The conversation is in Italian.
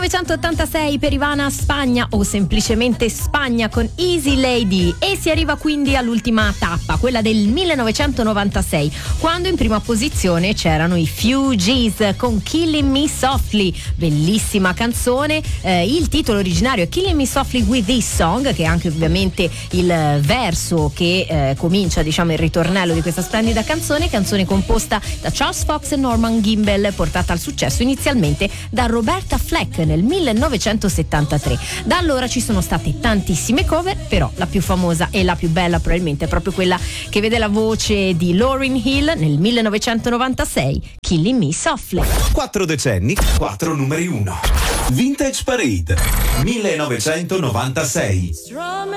1986 per Ivana Spagna, o semplicemente Spagna, con Easy Lady, e si arriva quindi all'ultima tappa, quella del 1996, quando in prima posizione c'erano i Fugees con Killing Me Softly, bellissima canzone. Il titolo originario è Killing Me Softly with This Song, che è anche ovviamente il verso che comincia, diciamo, il ritornello di questa splendida canzone composta da Charles Fox e Norman Gimbel, portata al successo inizialmente da Roberta Fleck nel 1973. Da allora ci sono state tantissime cover, però la più famosa e la più bella probabilmente è proprio quella che vede la voce di Lauryn Hill nel 1996, Killing Me Softly. 4 decenni, 4 numeri 1. Vintage Parade 1996.